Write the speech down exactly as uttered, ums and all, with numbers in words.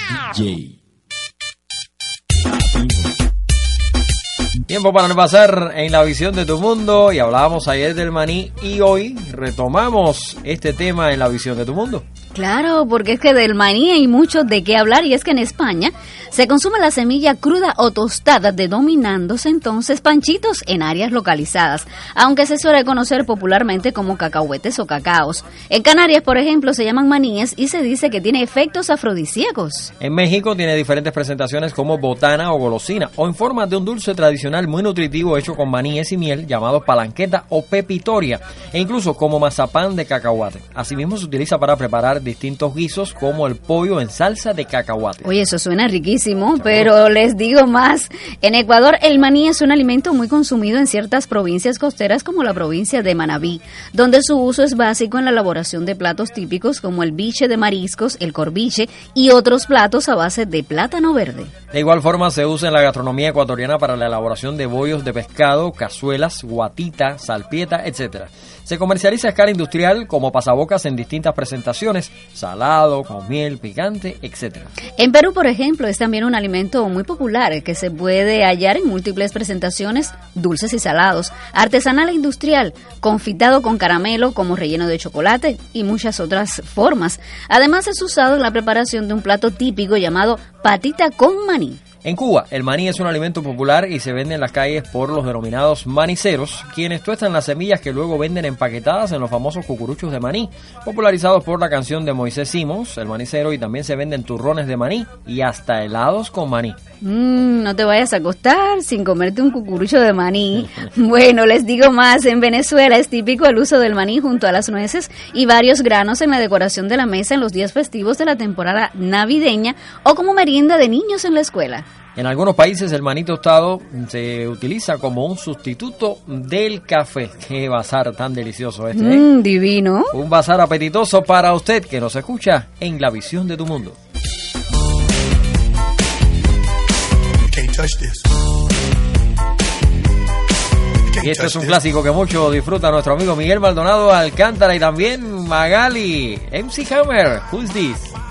D J. Tiempo para repasar en la visión de tu mundo, y hablábamos ayer del maní y hoy retomamos este tema en la visión de tu mundo. Claro, porque es que del maní hay mucho de qué hablar, y es que en España se consume la semilla cruda o tostada, denominándose entonces panchitos en áreas localizadas, aunque se suele conocer popularmente como cacahuetes o cacaos. En Canarias, por ejemplo, se llaman maníes y se dice que tiene efectos afrodisíacos. En México tiene diferentes presentaciones como botana o golosina, o en forma de un dulce tradicional muy nutritivo hecho con maníes y miel llamado palanqueta o pepitoria, e incluso como mazapán de cacahuate. Asimismo se utiliza para preparar distintos guisos como el pollo en salsa de cacahuate. Oye, eso suena riquísimo, pero les digo más. En Ecuador el maní es un alimento muy consumido en ciertas provincias costeras como la provincia de Manabí, donde su uso es básico en la elaboración de platos típicos como el biche de mariscos, el corviche y otros platos a base de plátano verde. De igual forma se usa en la gastronomía ecuatoriana para la elaboración de bollos de pescado, cazuelas, guatita, salpieta, etcétera. Se comercializa a escala industrial como pasabocas en distintas presentaciones, salado, con miel, picante, etcétera. En Perú, por ejemplo, es también un alimento muy popular que se puede hallar en múltiples presentaciones, dulces y salados, artesanal e industrial, confitado con caramelo como relleno de chocolate y muchas otras formas. Además es usado en la preparación de un plato típico llamado patita con maní. En Cuba, el maní es un alimento popular y se vende en las calles por los denominados maniceros, quienes tuestan las semillas que luego venden empaquetadas en los famosos cucuruchos de maní, popularizados por la canción de Moisés Simos, el manicero, y también se venden turrones de maní y hasta helados con maní. Mm, no te vayas a acostar sin comerte un cucurucho de maní. Bueno, les digo más, en Venezuela es típico el uso del maní junto a las nueces y varios granos en la decoración de la mesa en los días festivos de la temporada navideña o como merienda de niños en la escuela. En algunos países el maní tostado se utiliza como un sustituto del café. ¡Qué bazar tan delicioso este! ¿eh? Mm, divino. Un bazar apetitoso para usted que nos escucha en La Visión de tu Mundo. Y este es un clásico que mucho disfruta nuestro amigo Miguel Maldonado Alcántara y también Magali. M C Hammer, Who's This?